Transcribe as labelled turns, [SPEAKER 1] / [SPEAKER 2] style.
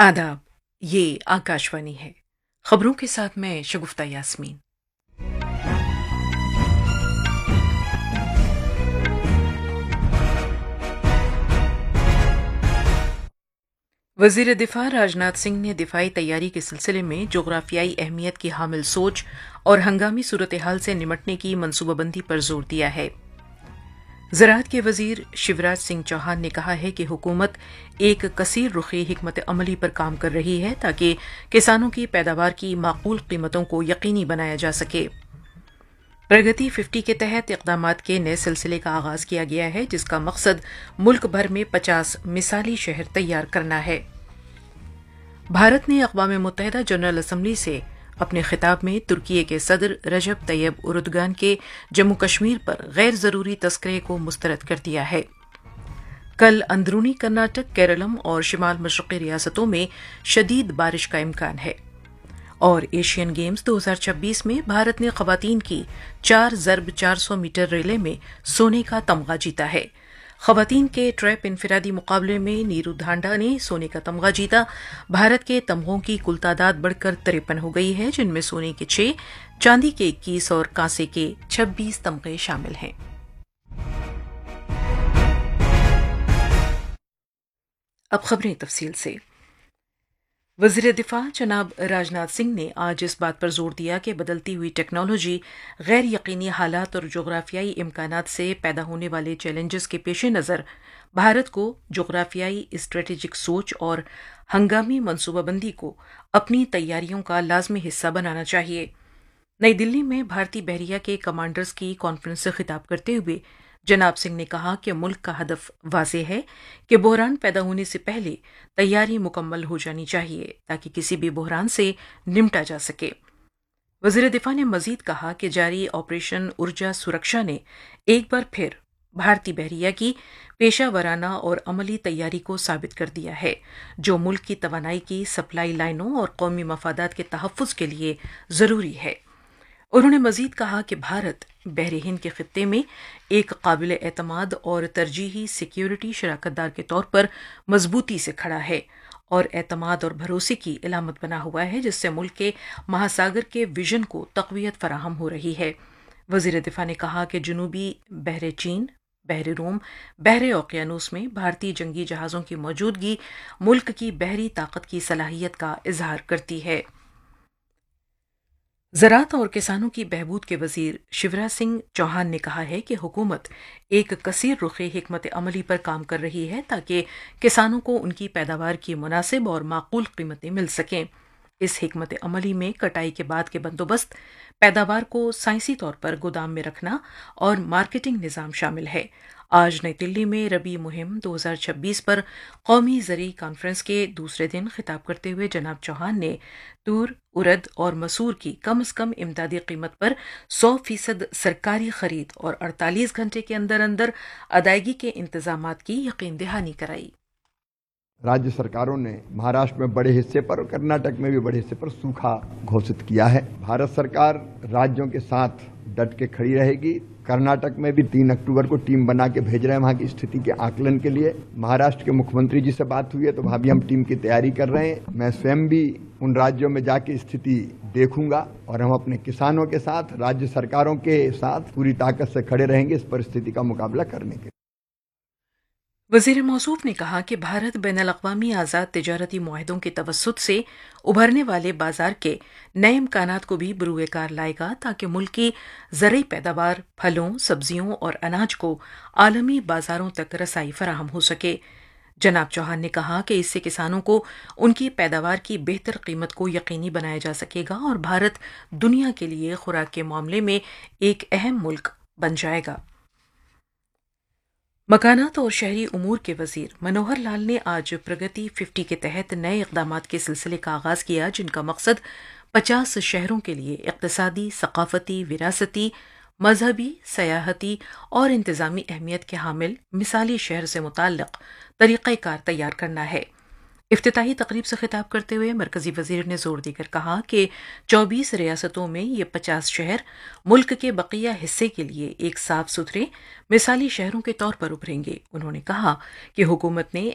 [SPEAKER 1] आदाब। ये आकाशवाणी है। खबरों के साथ मैं शगुफ्ता यास्मीन। वजीर दिफा राजनाथ सिंह ने दिफाई तैयारी के सिलसिले में जोग्राफियाई अहमियत की हामिल सोच और हंगामी सूरत हाल से निमटने की मनसूबाबंदी पर जोर दिया है। ज़राअत के वजीर शिवराज सिंह चौहान ने कहा है कि हुकूमत एक कसीर रुखी हिकमत अमली पर काम कर रही है ताकि किसानों की पैदावार की माकूल कीमतों को यकीनी बनाया जा सके। प्रगति 50 के तहत इकदामात के नए सिलसिले का आगाज किया गया है, जिसका मकसद मुल्क भर में 50 मिसाली शहर तैयार करना है। भारत ने अक़वाम मुत्तहिदा जनरल असम्बली से अपने खिताब में तुर्की के सदर रजब तैयब उर्दगान के जम्मू कश्मीर पर गैर जरूरी तस्करे को मुस्तरद कर दिया है। कल अंदरूनी कर्नाटक, केरलम और शिमाल मशरक़ी रियासतों में शदीद बारिश का इम्कान है। और एशियन गेम्स 2026 में भारत ने ख़वातीन की 4x400 मीटर रिले में सोने का तमगा जीता है। ख़वातीन के ट्रैप इनफिरादी मुकाबले में नीरू धांडा ने सोने का तमगा जीता। भारत के तमगों की कुल तादाद बढ़कर 53 हो गई है, जिनमें सोने के 6, चांदी के 21 और कांसे के 26 तमगे शामिल हैं। अब खबरें तफसील से। वज़ीर दिफा जनाब राजनाथ सिंह ने आज इस बात पर जोर दिया कि बदलती हुई टेक्नोलॉजी, गैर यकीनी हालात और जोग्राफियाई इम्कानात से पैदा होने वाले चैलेंजेस के पेश नज़र भारत को जोग्राफियाई स्ट्रेटेजिक सोच और हंगामी मनसूबाबंदी को अपनी तैयारियों का लाजमी हिस्सा बनाना चाहिए। नई दिल्ली में भारतीय बहरिया के कमांडर्स की कॉन्फ्रेंस से खिताब करते हुए जनाब सिंह ने कहा कि मुल्क का हदफ वाज़ेह है कि बहरान पैदा होने से पहले तैयारी मुकम्मल हो जानी चाहिए ताकि किसी भी बहरान से निमटा जा सके। वज़ीर दिफा ने मजीद कहा कि जारी ऑपरेशन ऊर्जा सुरक्षा ने एक बार फिर भारतीय बहरिया की पेशा वराना और अमली तैयारी को साबित कर दिया है, जो मुल्क की तवानाई की सप्लाई लाइनों और कौमी मफादात के तहफ़्फ़ुज़ के लिए ज़रूरी है। उन्होंने मजीद कहा कि भारत बहरे हिंद के खित्ते में एक काबिल एतमाद और तरजीही सिक्योरिटी शराकतदार के तौर पर मजबूती से खड़ा है और एतमाद और भरोसे की इलामत बना हुआ है, जिससे मुल्क के महासागर के विजन को तक़वियत फराहम हो रही है। वज़ीर दिफा ने कहा कि जनूबी बहरे चीन, बहरे रोम, बहरे ओकियानूस में भारतीय जंगी जहाज़ों की मौजूदगी मुल्क की बहरी ताकत की सलाहियत का इजहार करती है। ज़राअत और किसानों की बहबूद के वजीर शिवराज सिंह चौहान ने कहा है कि हुकूमत एक कसीर रुखी हिकमत अमली पर काम कर रही है ताकि किसानों को उनकी पैदावार की मुनासिब और माकूल कीमतें मिल सकें। इस हिकमत अमली में कटाई के बाद के बंदोबस्त, पैदावार को साइंसी तौर पर गोदाम में रखना और मार्केटिंग निज़ाम शामिल है। आज नई दिल्ली में रबी मुहिम 2026 पर कौमी ज़रई कॉन्फ्रेंस के दूसरे दिन खिताब करते हुए जनाब चौहान ने तूर, उरद और मसूर की कम से कम इमदादी कीमत पर 100% सरकारी खरीद और 48 घंटे के अंदर अंदर अदायगी के इंतजामात की यकीन दहानी कराई।
[SPEAKER 2] राज्य सरकारों ने महाराष्ट्र में बड़े हिस्से पर और कर्नाटक में भी बड़े हिस्से पर सूखा घोषित किया है। भारत सरकार राज्यों के साथ डट के खड़ी रहेगी। कर्नाटक में भी 3 अक्टूबर को टीम बना के भेज रहे हैं वहां की स्थिति के आकलन के लिए। महाराष्ट्र के मुख्यमंत्री जी से बात हुई है तो वहां भी हम टीम की तैयारी कर रहे हैं। मैं स्वयं भी उन राज्यों में जाके स्थिति देखूंगा और हम अपने किसानों के साथ, राज्य सरकारों के साथ पूरी ताकत से खड़े रहेंगे इस परिस्थिति का मुकाबला करने के लिए।
[SPEAKER 1] वज़ीर मौसूफ ने कहा कि भारत बैनुल-अक़वामी आज़ाद तिजारती मुआहदों के तवस्सुत से उभरने वाले बाजार के नए इम्कानात को भी बरूए कार लाएगा ताकि मुल्क की ज़रई पैदावार, फलों, सब्जियों और अनाज को आलमी बाजारों तक रसाई फराहम हो सके। जनाब चौहान ने कहा कि इससे किसानों को उनकी पैदावार की बेहतर कीमत को यकीनी बनाया जा सकेगा और भारत दुनिया के लिए खुराक के मामले में एक अहम मुल्क बन जाएगा। मकानात और शहरी उमूर के वजीर मनोहर लाल ने आज प्रगति 50 के तहत नए इक़दामात के सिलसिले का आगाज किया, जिनका मकसद 50 शहरों के लिए इक़्तिसादी, सक़ाफ़ती, विरासती, मजहबी, सयाहती और इंतज़ामी अहमियत के हामिल मिसाली शहर से मुताल्लिक़ तरीक़ाकार तैयार करना है। इफ्तिताही तकरीब से खिताब करते हुए मरकजी वजीर ने जोर देकर कहा कि 24 रियासतों में ये 50 शहर मुल्क के बकिया हिस्से के लिए एक साफ सुथरे मिसाली शहरों के तौर पर उभरेंगे। उन्होंने कहा कि हुकूमत ने